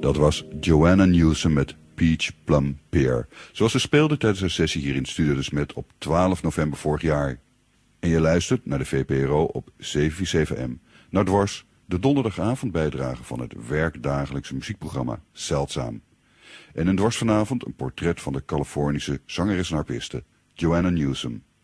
Dat was Joanna Newsom met Peach Plum Pear, zoals ze speelde tijdens haar sessie hier in Studio De Smet op 12 november vorig jaar. En je luistert naar de VPRO op 747M, naar Dwars, de donderdagavondbijdrage van het werkdagelijkse muziekprogramma Zeldzaam. En in Dwars vanavond een portret van de Californische zangeres en harpiste Joanna Newsom.